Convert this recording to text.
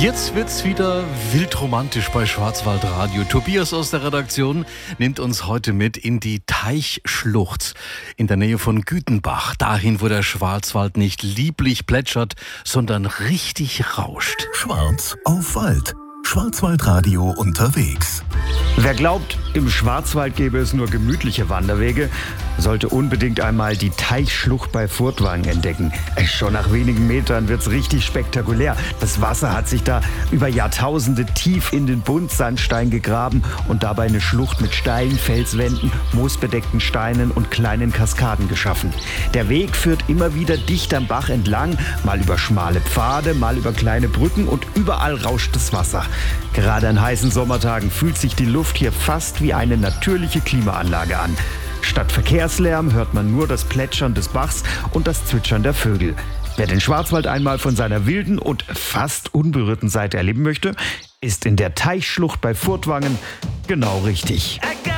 Jetzt wird's wieder wildromantisch bei Schwarzwaldradio. Tobias aus der Redaktion nimmt uns heute mit in die Teichschlucht in der Nähe von Gütenbach. Dahin, wo der Schwarzwald nicht lieblich plätschert, sondern richtig rauscht. Schwarz auf Wald. Schwarzwaldradio unterwegs. Wer glaubt, im Schwarzwald gäbe es nur gemütliche Wanderwege, sollte unbedingt einmal die Teichschlucht bei Furtwangen entdecken. Schon nach wenigen Metern wird's richtig spektakulär. Das Wasser hat sich da über Jahrtausende tief in den Buntsandstein gegraben und dabei eine Schlucht mit steilen Felswänden, moosbedeckten Steinen und kleinen Kaskaden geschaffen. Der Weg führt immer wieder dicht am Bach entlang, mal über schmale Pfade, mal über kleine Brücken und überall rauscht das Wasser. Gerade an heißen Sommertagen fühlt sich die Luft hier fast wie eine natürliche Klimaanlage an. Statt Verkehrslärm hört man nur das Plätschern des Bachs und das Zwitschern der Vögel. Wer den Schwarzwald einmal von seiner wilden und fast unberührten Seite erleben möchte, ist in der Teichschlucht bei Furtwangen genau richtig.